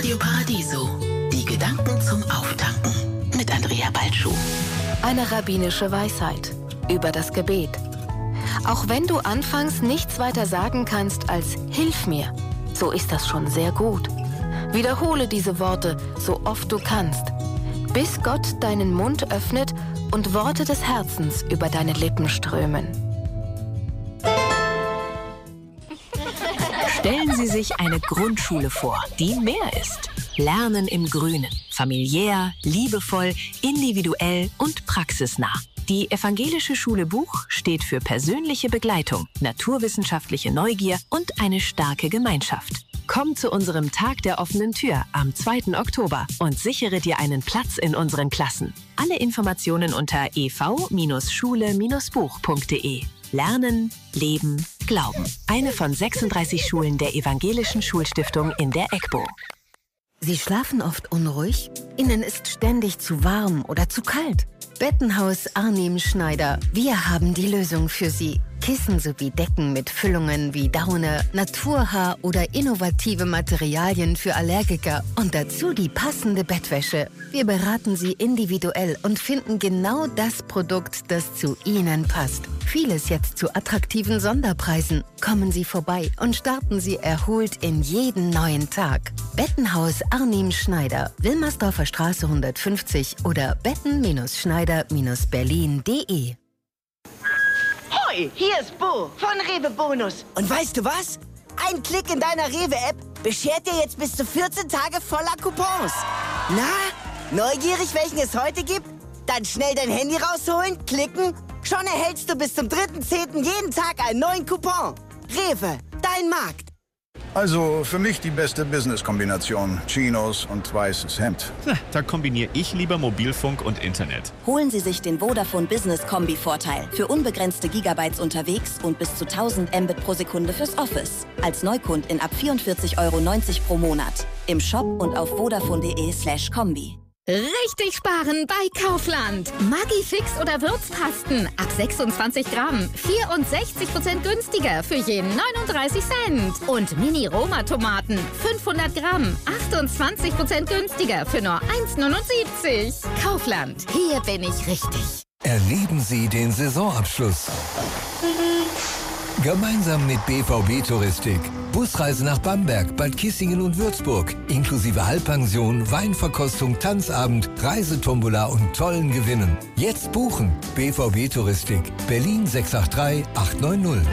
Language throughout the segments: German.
Radio Paradiso. Die Gedanken zum Auftanken mit Andrea Balschuh. Eine rabbinische Weisheit über das Gebet. Auch wenn du anfangs nichts weiter sagen kannst als Hilf mir, so ist das schon sehr gut. Wiederhole diese Worte so oft du kannst, bis Gott deinen Mund öffnet und Worte des Herzens über deine Lippen strömen. Stellen Sie sich eine Grundschule vor, die mehr ist. Lernen im Grünen. Familiär, liebevoll, individuell und praxisnah. Die Evangelische Schule Buch steht für persönliche Begleitung, naturwissenschaftliche Neugier und eine starke Gemeinschaft. Komm zu unserem Tag der offenen Tür am 2. Oktober und sichere dir einen Platz in unseren Klassen. Alle Informationen unter ev-schule-buch.de. Lernen, Leben, Glauben. Eine von 36 Schulen der Evangelischen Schulstiftung in der EGBO. Sie schlafen oft unruhig? Ihnen ist ständig zu warm oder zu kalt? Bettenhaus Arnim Schneider. Wir haben die Lösung für Sie. Kissen sowie Decken mit Füllungen wie Daune, Naturhaar oder innovative Materialien für Allergiker und dazu die passende Bettwäsche. Wir beraten Sie individuell und finden genau das Produkt, das zu Ihnen passt. Vieles jetzt zu attraktiven Sonderpreisen. Kommen Sie vorbei und starten Sie erholt in jeden neuen Tag. Bettenhaus Arnim Schneider, Wilmersdorfer Straße 150 oder betten-schneider-berlin.de. Hoi, hier ist Bo von Rewe Bonus. Und weißt du was? Ein Klick in deiner Rewe-App beschert dir jetzt bis zu 14 Tage voller Coupons. Na, neugierig, welchen es heute gibt? Dann schnell dein Handy rausholen, klicken. Schon erhältst du bis zum 3.10. jeden Tag einen neuen Coupon. Rewe, dein Markt. Also für mich die beste Business-Kombination. Chinos und weißes Hemd. Da kombiniere ich lieber Mobilfunk und Internet. Holen Sie sich den Vodafone Business Kombi-Vorteil. Für unbegrenzte Gigabytes unterwegs und bis zu 1000 Mbit pro Sekunde fürs Office. Als Neukundin ab 44,90 € pro Monat. Im Shop und auf vodafone.de/kombi. Richtig sparen bei Kaufland. Maggi-Fix oder Würzpasten ab 26 Gramm. 64% günstiger für jeden 39 Cent. Und Mini-Roma-Tomaten 500 Gramm. 28% günstiger für nur 1,79. Kaufland, hier bin ich richtig. Erleben Sie den Saisonabschluss. Gemeinsam mit BVB Touristik. Busreise nach Bamberg, Bad Kissingen und Würzburg. Inklusive Halbpension, Weinverkostung, Tanzabend, Reisetombola und tollen Gewinnen. Jetzt buchen. BVB Touristik. Berlin 683 890.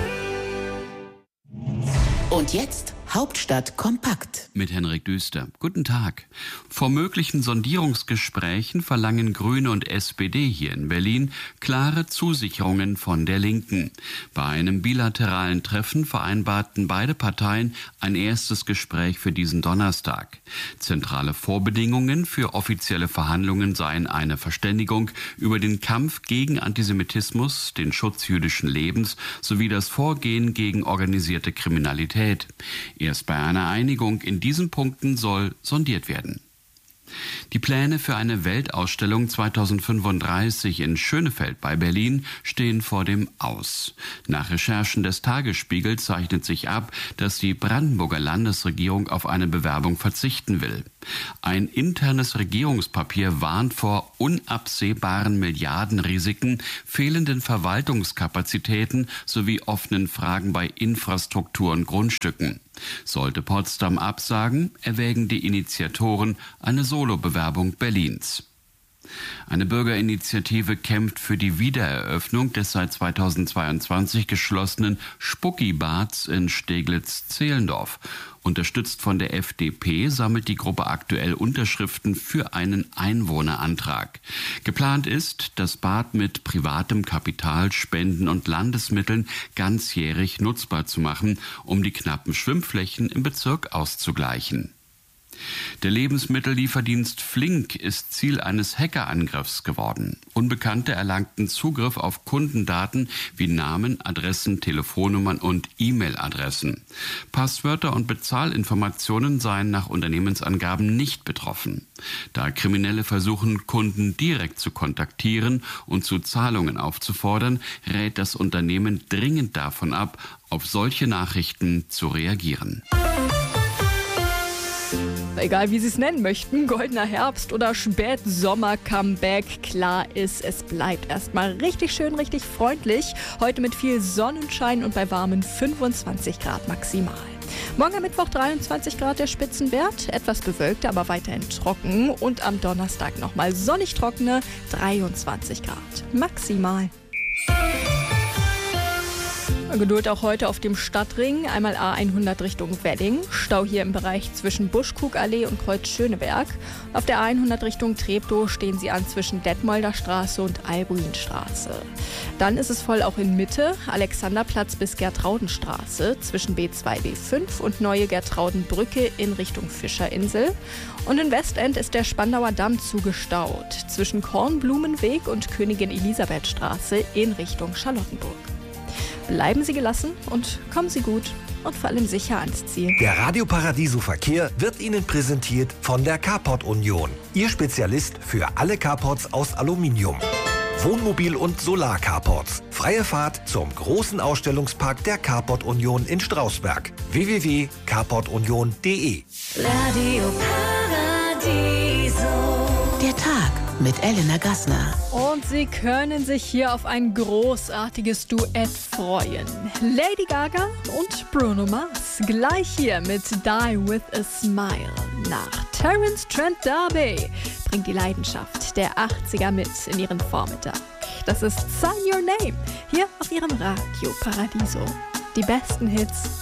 Und jetzt Hauptstadt kompakt. Mit Henrik Düster. Guten Tag. Vor möglichen Sondierungsgesprächen verlangen Grüne und SPD hier in Berlin klare Zusicherungen von der Linken. Bei einem bilateralen Treffen vereinbarten beide Parteien ein erstes Gespräch für diesen Donnerstag. Zentrale Vorbedingungen für offizielle Verhandlungen seien eine Verständigung über den Kampf gegen Antisemitismus, den Schutz jüdischen Lebens sowie das Vorgehen gegen organisierte Kriminalität. Erst bei einer Einigung in diesen Punkten soll sondiert werden. Die Pläne für eine Weltausstellung 2035 in Schönefeld bei Berlin stehen vor dem Aus. Nach Recherchen des Tagesspiegel zeichnet sich ab, dass die Brandenburger Landesregierung auf eine Bewerbung verzichten will. Ein internes Regierungspapier warnt vor unabsehbaren Milliardenrisiken, fehlenden Verwaltungskapazitäten sowie offenen Fragen bei Infrastruktur und Grundstücken. Sollte Potsdam absagen, erwägen die Initiatoren eine Solobewerbung Berlins. Eine Bürgerinitiative kämpft für die Wiedereröffnung des seit 2022 geschlossenen Spucki-Bads in Steglitz-Zehlendorf. Unterstützt von der FDP sammelt die Gruppe aktuell Unterschriften für einen Einwohnerantrag. Geplant ist, das Bad mit privatem Kapital, Spenden und Landesmitteln ganzjährig nutzbar zu machen, um die knappen Schwimmflächen im Bezirk auszugleichen. Der Lebensmittellieferdienst Flink ist Ziel eines Hackerangriffs geworden. Unbekannte erlangten Zugriff auf Kundendaten wie Namen, Adressen, Telefonnummern und E-Mail-Adressen. Passwörter und Bezahlinformationen seien nach Unternehmensangaben nicht betroffen. Da Kriminelle versuchen, Kunden direkt zu kontaktieren und zu Zahlungen aufzufordern, rät das Unternehmen dringend davon ab, auf solche Nachrichten zu reagieren. Egal wie Sie es nennen möchten, goldener Herbst oder Spätsommer-Comeback, klar ist, es bleibt erstmal richtig schön, richtig freundlich. Heute mit viel Sonnenschein und bei warmen 25 Grad maximal. Morgen am Mittwoch 23 Grad der Spitzenwert, etwas bewölkt, aber weiterhin trocken. Und am Donnerstag nochmal sonnig trockene 23 Grad maximal. Geduld auch heute auf dem Stadtring, einmal A100 Richtung Wedding, Stau hier im Bereich zwischen Buschkugallee und Kreuz Schöneberg. Auf der A100 Richtung Treptow stehen Sie an zwischen Detmolder Straße und Albuinstraße. Dann ist es voll auch in Mitte, Alexanderplatz bis Gertraudenstraße, zwischen B2, B5 und Neue Gertraudenbrücke in Richtung Fischerinsel. Und in Westend ist der Spandauer Damm zugestaut, zwischen Kornblumenweg und Königin Elisabeth Straße in Richtung Charlottenburg. Bleiben Sie gelassen und kommen Sie gut und vor allem sicher ans Ziel. Der Radio Paradiso Verkehr wird Ihnen präsentiert von der Carport Union. Ihr Spezialist für alle Carports aus Aluminium. Wohnmobil- und Solar-Carports. Freie Fahrt zum großen Ausstellungspark der Carport Union in Strausberg. www.carportunion.de. Radio Paradiso. Der Tag mit Elena Gassner. Und Sie können sich hier auf ein großartiges Duett freuen. Lady Gaga und Bruno Mars. Gleich hier mit Die With a Smile. Nach Terence Trent D'Arby bringt die Leidenschaft der 80er mit in ihren Vormittag. Das ist Sign Your Name hier auf Ihrem Radio Paradiso. Die besten Hits